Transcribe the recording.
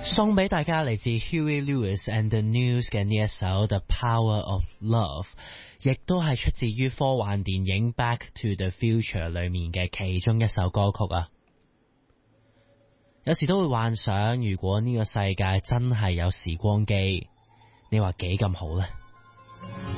送俾大家嚟自 Huey Lewis and the News 嘅呢一首 The Power of Love， 亦都係出自於科幻電影 Back to the Future 裏面嘅其中一首歌曲啊。有時都會幻想，如果呢個世界真係有時光機，你話幾咁好呢？